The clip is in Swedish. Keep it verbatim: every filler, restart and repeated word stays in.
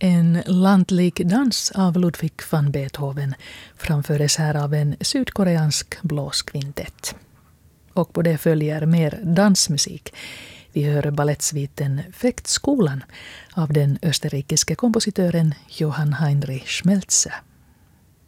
En lantlig dans av Ludwig van Beethoven framfördes här av en sydkoreansk blåskvintett. Och på det följer mer dansmusik. Vi hör ballettsviten Fäktskolan av den österrikiske kompositören Johann Heinrich Schmelze.